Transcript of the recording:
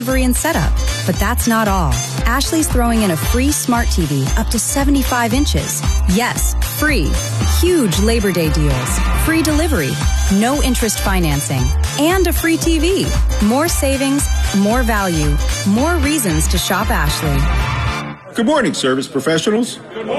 delivery and setup. But that's not all. Ashley's throwing in a free smart TV up to 75 inches. Yes, free. Huge Labor Day deals. Free delivery. No interest financing. And a free TV. More savings, more value, more reasons to shop Ashley. Good morning, service professionals.